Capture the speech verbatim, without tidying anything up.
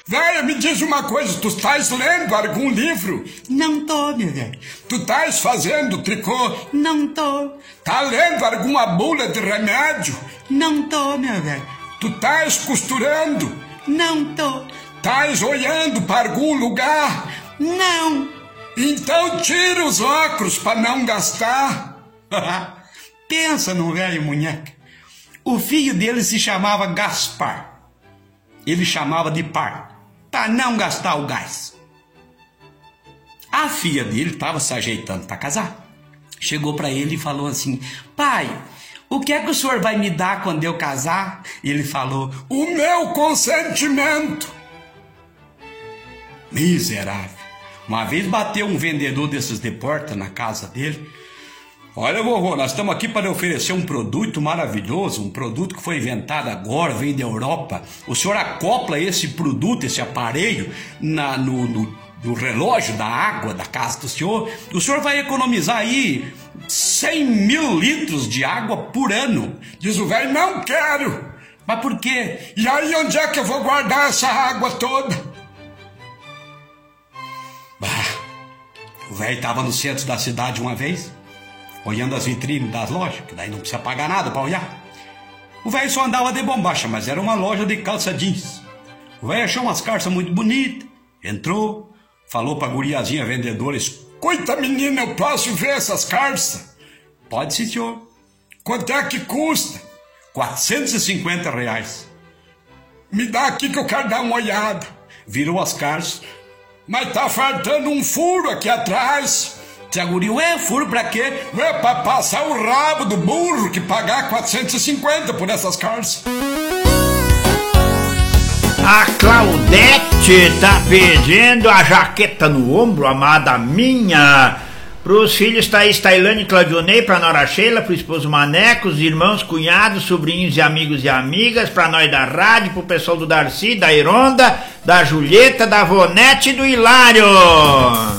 Velho, me diz uma coisa, tu estás lendo algum livro? Não tô, meu velho. Tu estás fazendo tricô? Não tô. Tá lendo alguma bula de remédio? Não tô, meu velho. Tu estás costurando? Não tô. Estás olhando para algum lugar? Não. Então tira os óculos para não gastar. Pensa num velho munheca. O filho dele se chamava Gaspar. Ele chamava de par, para não gastar o gás. A filha dele estava se ajeitando para casar. Chegou para ele e falou assim: pai, o que é que o senhor vai me dar quando eu casar? Ele falou: o meu consentimento. Miserável. Uma vez bateu um vendedor desses de porta na casa dele. Olha, vovô, nós estamos aqui para oferecer um produto maravilhoso, um produto que foi inventado agora, vem da Europa. O senhor acopla esse produto, esse aparelho, na, no, no, no relógio da água da casa do senhor. O senhor vai economizar aí cem mil litros de água por ano. Diz o velho: não quero. Mas por quê? E aí onde é que eu vou guardar essa água toda? Bah, o velho estava no centro da cidade uma vez, olhando as vitrines das lojas, que daí não precisa pagar nada para olhar. O velho só andava de bombacha, mas era uma loja de calça jeans. O velho achou umas calças muito bonitas, entrou, falou para a guriazinha vendedora: escuta, menina, eu posso ver essas calças? Pode sim, senhor. Quanto é que custa? quatrocentos e cinquenta reais. Me dá aqui que eu quero dar uma olhada. Virou as calças. Mas tá faltando um furo aqui atrás. Tia guria: ué, furo pra quê? É pra passar o rabo do burro que pagar quatrocentos e cinquenta por essas calças. A Claudete tá pedindo a jaqueta no ombro, amada minha, pros filhos Thaís, Tailane e Claudionei, pra Nora Sheila, pro esposo Maneco, os irmãos, cunhados, sobrinhos e amigos e amigas, pra nós da rádio, pro pessoal do Darcy, da Ironda, da Julieta, da Vonete e do Hilário.